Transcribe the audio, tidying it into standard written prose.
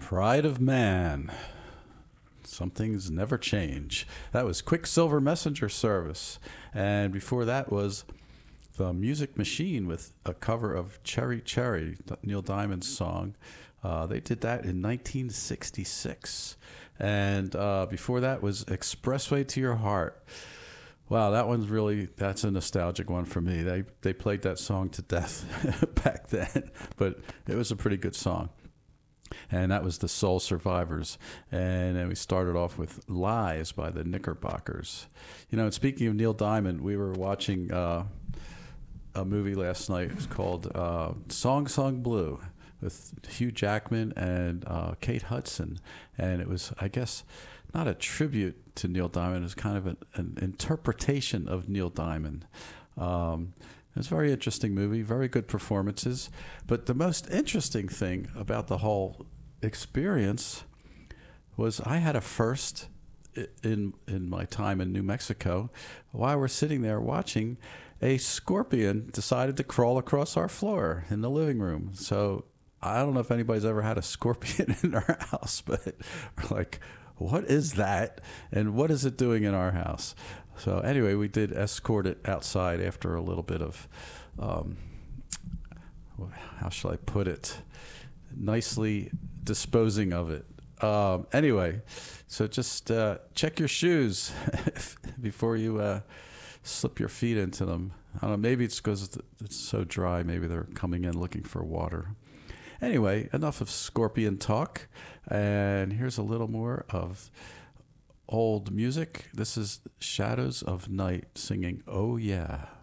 Pride of Man. Some things never change. That was Quicksilver Messenger Service. And before that was The Music Machine with a cover of Cherry Cherry, Neil Diamond's song. They did that in 1966. And before that was Expressway to Your Heart. Wow, that's a nostalgic one for me. They played that song to death back then, but it was a pretty good song. And that was the Soul Survivors. And then we started off with Lies by the Knickerbockers. You know, and speaking of Neil Diamond, we were watching a movie last night. It was called Song Song Blue with Hugh Jackman and Kate Hudson. And it was, I guess, not a tribute to Neil Diamond. It was kind of an interpretation of Neil Diamond. It's a very interesting movie, very good performances. But the most interesting thing about the whole experience was I had a first in my time in New Mexico. While we're sitting there watching, a scorpion decided to crawl across our floor in the living room. So I don't know if anybody's ever had a scorpion in our house, but we're like, what is that? And what is it doing in our house? So anyway, we did escort it outside after a little bit of, how shall I put it, nicely disposing of it. Anyway, so just check your shoes before you slip your feet into them. I don't know, maybe it's because it's so dry. Maybe they're coming in looking for water. Anyway, enough of scorpion talk. And here's a little more of old music. This is Shadows of Night singing Oh Yeah.